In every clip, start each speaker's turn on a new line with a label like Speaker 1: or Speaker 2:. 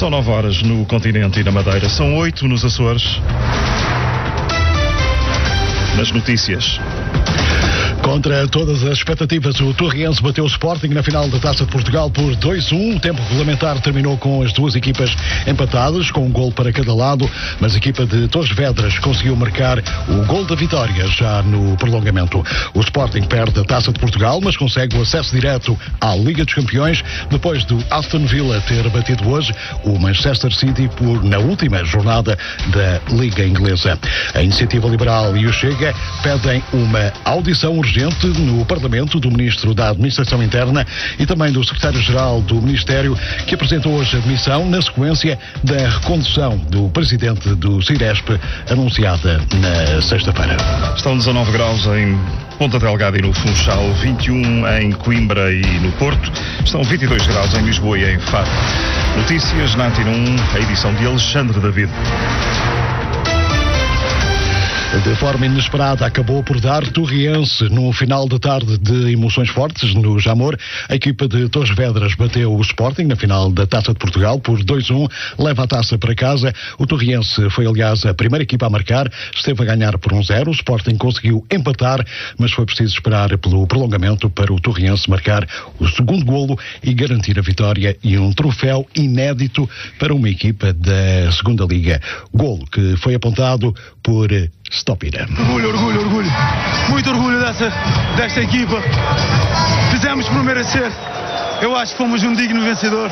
Speaker 1: São 9 horas no continente e na Madeira. São 8 nos Açores. Nas notícias.
Speaker 2: Contra todas as expectativas, o Torriense bateu o Sporting na final da Taça de Portugal por 2-1. O tempo regulamentar terminou com as duas equipas empatadas, com um gol para cada lado, mas a equipa de Torres Vedras conseguiu marcar o gol da vitória já no prolongamento. O Sporting perde a Taça de Portugal, mas consegue o acesso direto à Liga dos Campeões, depois do Aston Villa ter batido hoje o Manchester City na última jornada da Liga Inglesa. A Iniciativa Liberal e o Chega pedem uma audição urgente no Parlamento do Ministro da Administração Interna e também do Secretário-Geral do Ministério, que apresentou hoje a demissão na sequência da recondução do Presidente do Ciresp, anunciada na sexta-feira.
Speaker 1: Estão 19 graus em Ponta Delgada e no Funchal, 21 em Coimbra e no Porto, estão 22 graus em Lisboa e em Faro. Notícias na Antena 1, a edição de Alexandre David.
Speaker 2: De forma inesperada, acabou por dar Torriense no final da tarde de emoções fortes no Jamor. A equipa de Torres Vedras bateu o Sporting na final da Taça de Portugal por 2-1, leva a taça para casa. O Torriense foi, aliás, a primeira equipa a marcar, esteve a ganhar por 1-0. O Sporting conseguiu empatar, mas foi preciso esperar pelo prolongamento para o Torriense marcar o segundo golo e garantir a vitória e um troféu inédito para uma equipa da segunda Liga. Golo que foi apontado por Stopira.
Speaker 3: Orgulho. Muito orgulho desta equipa. Fizemos por merecer. Eu acho que fomos um digno vencedor.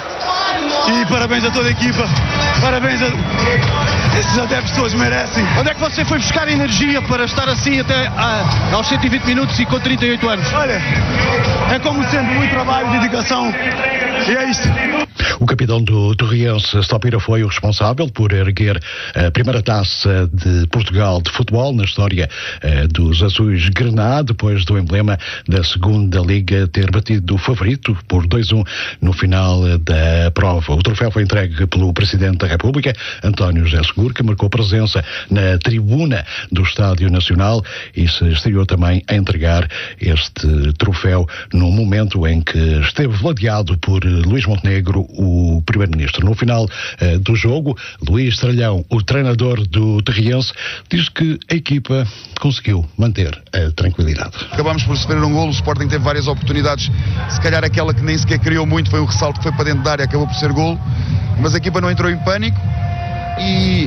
Speaker 3: E parabéns a toda a equipa. Parabéns a... Esses adeptos todos merecem.
Speaker 4: Onde é que você foi buscar energia para estar assim até aos 120 minutos e com 38 anos?
Speaker 3: Olha, é como sempre, muito trabalho, dedicação. E é isto.
Speaker 2: O capitão do Torriense, Stopira, foi o responsável por erguer a primeira taça de Portugal de futebol na história dos Azuis Grená, depois do emblema da segunda Liga ter batido o favorito por 2-1 no final da prova. O troféu foi entregue pelo Presidente da República, António José Seguro, que marcou presença na tribuna do Estádio Nacional e se estreou também a entregar este troféu no momento em que esteve ladeado por Luís Montenegro, o Primeiro-Ministro. No final do jogo, Luís Tralhão, o treinador do Torriense, diz que a equipa conseguiu manter a tranquilidade.
Speaker 5: Acabámos por sofrer um golo, o Sporting teve várias oportunidades, se calhar aquela que nem sequer criou muito foi um ressalto que foi para dentro da área, acabou por ser golo, mas a equipa não entrou em pânico e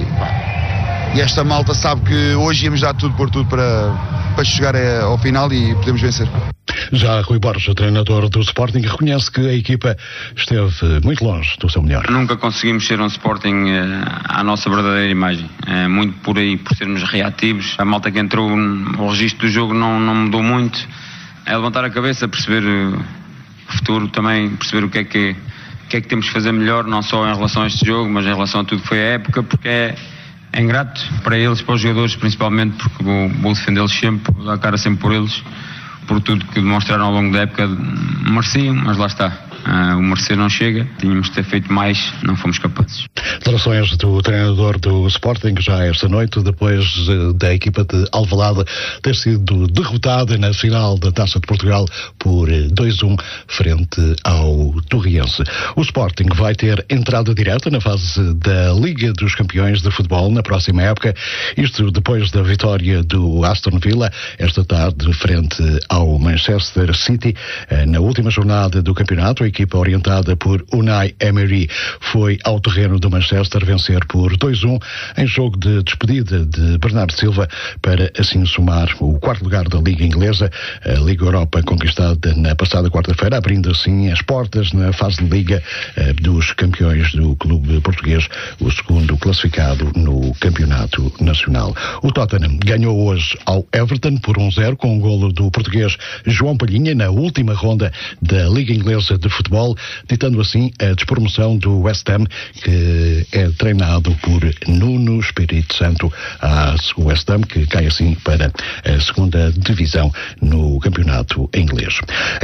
Speaker 5: esta malta sabe que hoje íamos dar tudo por tudo para chegar ao final e podemos vencer.
Speaker 2: Já Rui Borges, treinador do Sporting, reconhece que a equipa esteve muito longe do seu melhor.
Speaker 6: Nunca conseguimos ser um Sporting à nossa verdadeira imagem. Muito por aí, por sermos reativos. A malta que entrou, o registro do jogo não mudou muito. É levantar a cabeça, perceber o futuro também, perceber o que é que temos que fazer melhor, não só em relação a este jogo, mas em relação a tudo que foi a época, porque é ingrato para eles, para os jogadores principalmente, porque vou defendê-los sempre, vou dar a cara sempre por eles, por tudo que demonstraram ao longo da época. Mereciam, mas lá está. O merecer não chega, tínhamos de ter feito mais, não fomos capazes.
Speaker 2: Declarações do treinador do Sporting já esta noite, depois da equipa de Alvalade ter sido derrotada na final da Taça de Portugal por 2-1 frente ao Torriense. O Sporting vai ter entrada direta na fase da Liga dos Campeões de Futebol na próxima época, isto depois da vitória do Aston Villa esta tarde frente ao Manchester City. Na última jornada do campeonato, a equipa orientada por Unai Emery foi ao terreno do Manchester vencer por 2-1 em jogo de despedida de Bernardo Silva para assim somar o quarto lugar da Liga Inglesa, a Liga Europa conquistada na passada quarta-feira, abrindo assim as portas na fase de Liga dos Campeões do clube português, o segundo classificado no Campeonato Nacional. O Tottenham ganhou hoje ao Everton por 1-0 com um golo do português João Palhinha na última ronda da Liga Inglesa de Futebol, ditando assim a despromoção do West Ham, que é treinado por Nuno Espírito Santo, a West Ham, que cai assim para a segunda divisão no campeonato inglês.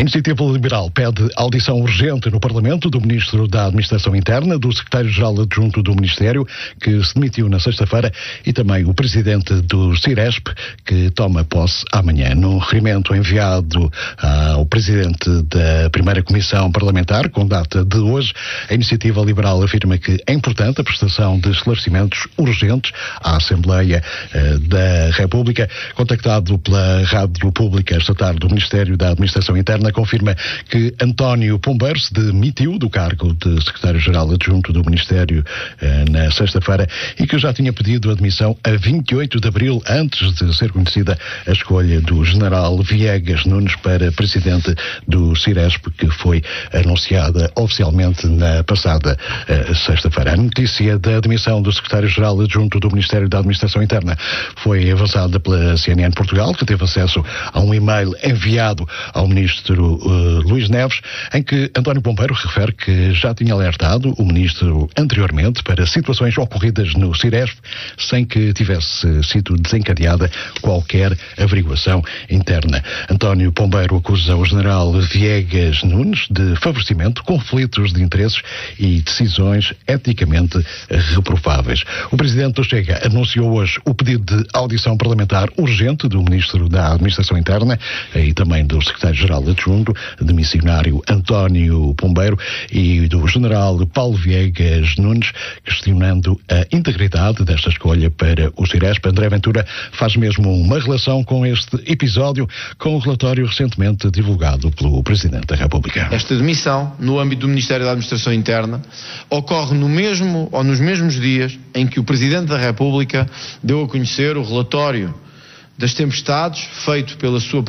Speaker 2: A Iniciativa Liberal pede audição urgente no Parlamento do Ministro da Administração Interna, do Secretário-Geral Adjunto do Ministério, que se demitiu na sexta-feira, e também o Presidente do Ciresp, que toma posse amanhã. Num requerimento enviado ao Presidente da Primeira Comissão Parlamentar, com data de hoje, a Iniciativa Liberal afirma que é importante a prestação de esclarecimentos urgentes à Assembleia da República. Contactado pela Rádio Pública esta tarde, o Ministério da Administração Interna confirma que António Pombeiro se demitiu do cargo de Secretário-Geral Adjunto do Ministério na sexta-feira e que já tinha pedido admissão a 28 de abril, antes de ser conhecida a escolha do General Viegas Nunes para Presidente do Ciresp, que foi anunciada oficialmente na passada sexta-feira. A notícia da admissão do Secretário-Geral Adjunto do Ministério da Administração Interna foi avançada pela CNN Portugal, que teve acesso a um e-mail enviado ao Ministro Luís Neves, em que António Pombeiro refere que já tinha alertado o Ministro anteriormente para situações ocorridas no Ciresp sem que tivesse sido desencadeada qualquer averiguação interna. António Pombeiro acusa o General Viegas Nunes de favorecimento, conflitos de interesses e decisões eticamente reprováveis. O Presidente do Chega anunciou hoje o pedido de audição parlamentar urgente do Ministro da Administração Interna e também do Secretário-Geral Adjunto, de missionário António Pombeiro, e do General Paulo Viegas Nunes, questionando a integridade desta escolha para o Ciresp. André Ventura faz mesmo uma relação com este episódio, com o relatório recentemente divulgado pelo Presidente da República.
Speaker 7: Esta demissão, no âmbito do Ministério da Administração Interna, ocorre no mesmo ou nos mesmos dias em que o Presidente da República deu a conhecer o relatório das tempestades, feito pelo seu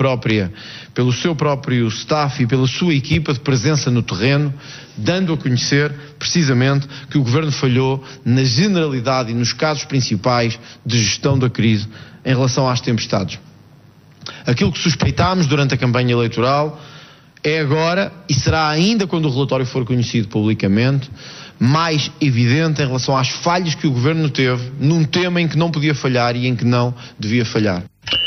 Speaker 7: próprio staff e pela sua equipa de presença no terreno, dando a conhecer precisamente que o Governo falhou na generalidade e nos casos principais de gestão da crise em relação às tempestades. Aquilo que suspeitámos durante a campanha eleitoral é agora, e será ainda quando o relatório for conhecido publicamente, mais evidente em relação às falhas que o Governo teve num tema em que não podia falhar e em que não devia falhar.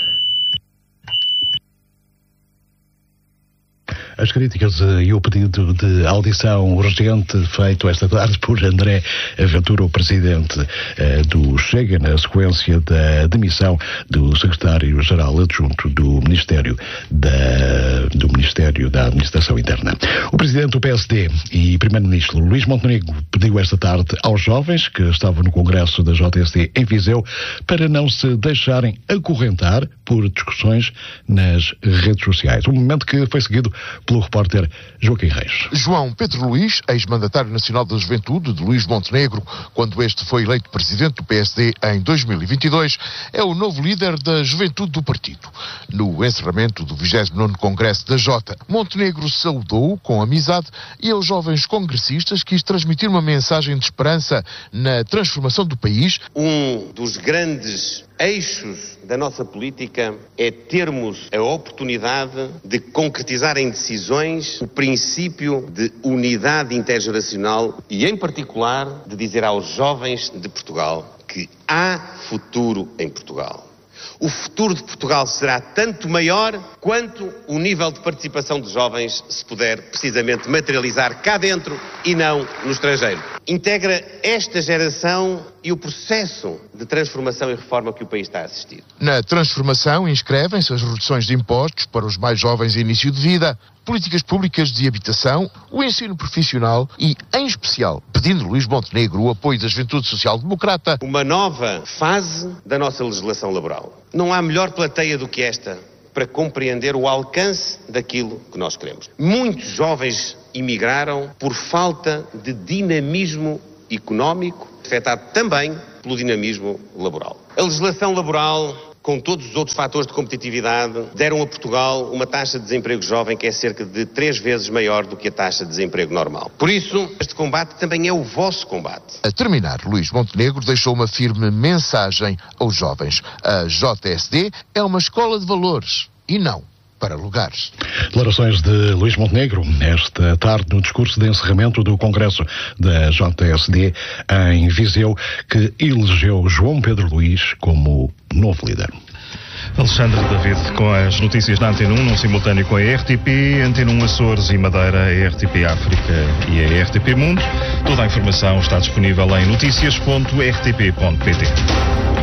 Speaker 2: As críticas e o pedido de audição urgente feito esta tarde por André Ventura, o Presidente do Chega, na sequência da demissão do Secretário-Geral Adjunto do Ministério da Administração Interna. O Presidente do PSD e Primeiro-Ministro Luís Montenegro pediu esta tarde aos jovens que estavam no Congresso da JSD em Viseu para não se deixarem acorrentar por discussões nas redes sociais. Um momento que foi seguido pelo repórter Joaquim Reis.
Speaker 8: João Pedro Luís, ex-mandatário nacional da Juventude de Luís Montenegro, quando este foi eleito presidente do PSD em 2022, é o novo líder da juventude do partido. No encerramento do 29º Congresso da Jota, Montenegro saudou com amizade e aos jovens congressistas quis transmitir uma mensagem de esperança na transformação do país.
Speaker 9: Um dos grandes eixos da nossa política é termos a oportunidade de concretizar em decisões o princípio de unidade intergeracional e, em particular, de dizer aos jovens de Portugal que há futuro em Portugal. O futuro de Portugal será tanto maior quanto o nível de participação dos jovens se puder precisamente materializar cá dentro e não no estrangeiro. Integra esta geração e o processo de transformação e reforma que o país está a assistir.
Speaker 8: Na transformação inscrevem-se as reduções de impostos para os mais jovens em início de vida, políticas públicas de habitação, o ensino profissional e, em especial, pedindo Luís Montenegro o apoio da Juventude Social Democrata.
Speaker 9: Uma nova fase da nossa legislação laboral. Não há melhor plateia do que esta para compreender o alcance daquilo que nós queremos. Muitos jovens imigraram por falta de dinamismo económico, afetado também pelo dinamismo laboral. A legislação laboral, com todos os outros fatores de competitividade, deram a Portugal uma taxa de desemprego jovem que é cerca de 3 vezes maior do que a taxa de desemprego normal. Por isso, este combate também é o vosso combate.
Speaker 8: A terminar, Luís Montenegro deixou uma firme mensagem aos jovens. A JSD é uma escola de valores e não para lugares.
Speaker 2: Declarações de Luís Montenegro esta tarde no discurso de encerramento do Congresso da JSD em Viseu, que elegeu João Pedro Luís como novo líder.
Speaker 1: Alexandre David com as notícias da Antena 1, num simultâneo com a RTP, Antena 1 Açores e Madeira, a RTP África e a RTP Mundo. Toda a informação está disponível em noticias.rtp.pt.